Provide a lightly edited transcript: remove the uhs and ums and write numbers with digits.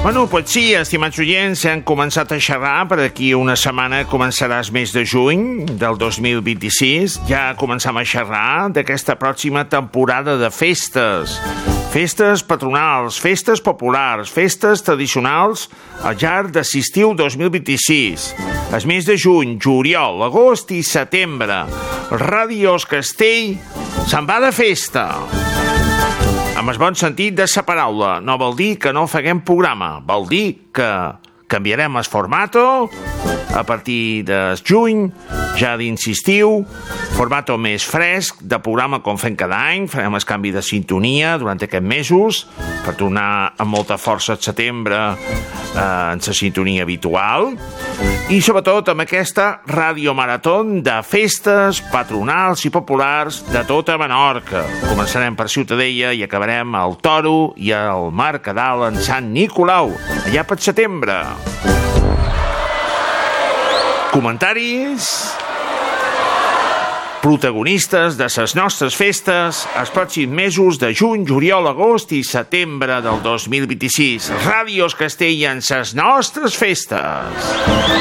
Bueno, pues sí, estimats oients, hem començat a xerrar. Per aquí una setmana començarà el mes de juny del 2026. Ja començam a xerrar d'aquesta pròxima temporada de festes. Festes patronals, festes populars, festes tradicionals al llarg de l'estiu 2026. El mes de juny, juliol, agost i setembre. Ràdios Castell se'n va de festa. Amb el bon sentit de sa paraula. No vol dir que no faguem programa. Vol dir que canviarem el formato a partir de juny, ja dins estiu, formato més fresc de programa com fem cada any. Farem el canvi de sintonia durant aquests mesos per tornar amb molta força al setembre en la sintonia habitual i sobretot amb aquesta radiomarató de festes patronals i populars de tota Menorca. Començarem per Ciutadella i acabarem al Toro i al Mercadal en Sant Nicolau, allà per setembre. Comentaris, protagonistes de les nostres festes els pròxims mesos de juny, juliol, agost i setembre del 2026. Ràdios Castell en les nostres festes.